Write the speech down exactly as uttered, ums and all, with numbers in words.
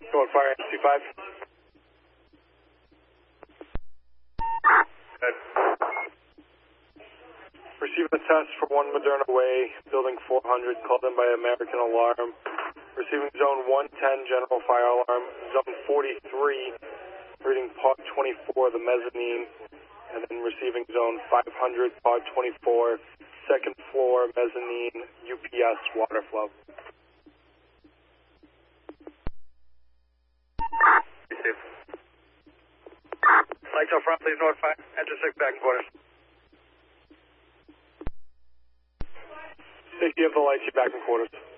Going fire, C five. Good. Receiving a test for one Moderna Way, building four hundred, called in by American Alarm. Receiving zone one ten, general fire alarm. Zone forty-three, reading pod twenty-four, the mezzanine. And then receiving zone five hundred, pod twenty-four, second floor, mezzanine, U P S, water flow. Receive. Lights out front, please notify. Enter six back in quarters. Safety of the lights, you're back in quarters.